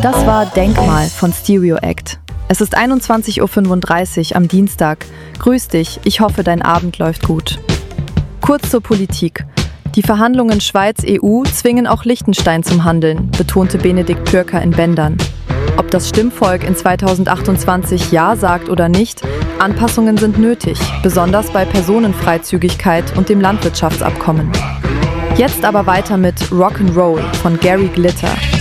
Das war Denkmal von Stereo Act. Es ist 21:35 Uhr am Dienstag. Grüß dich, ich hoffe, dein Abend läuft gut. Kurz zur Politik. Die Verhandlungen Schweiz-EU zwingen auch Liechtenstein zum Handeln, betonte Benedikt Pürker in Bendern. Ob das Stimmvolk in 2028 Ja sagt oder nicht, Anpassungen sind nötig, besonders bei Personenfreizügigkeit und dem Landwirtschaftsabkommen. Jetzt aber weiter mit Rock'n'Roll von Gary Glitter.